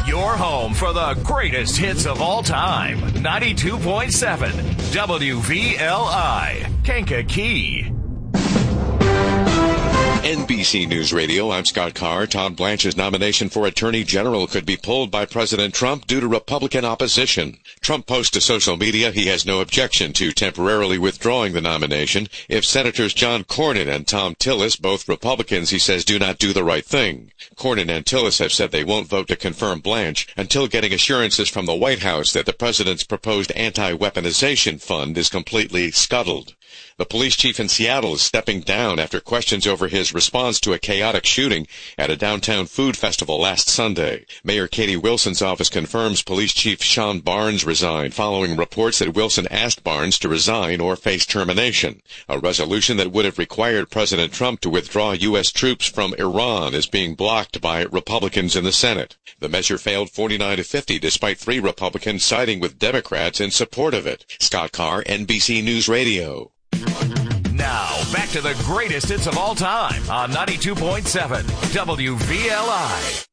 Your home for the greatest hits of all time. 92.7 WVLI, Kankakee. NBC News Radio, I'm Scott Carr. Todd Blanche's nomination for Attorney General could be pulled by President Trump due to Republican opposition. Trump posts to social media he has no objection to temporarily withdrawing the nomination if Senators John Cornyn and Thom Tillis, both Republicans, he says, do not do the right thing. Cornyn and Tillis have said they won't vote to confirm Blanche until getting assurances from the White House that the president's proposed anti-weaponization fund is completely scuttled. The police chief in Seattle is stepping down after questions over his response to a chaotic shooting at a downtown food festival last Sunday. Mayor Katie Wilson's office confirms Police Chief Sean Barnes resigned following reports that Wilson asked Barnes to resign or face termination. A resolution that would have required President Trump to withdraw U.S. troops from Iran is being blocked by Republicans in the Senate. The measure failed 49-50 despite 3 Republicans siding with Democrats in support of it. Scott Carr, NBC News Radio. Now, back to the greatest hits of all time on 92.7 WVLI.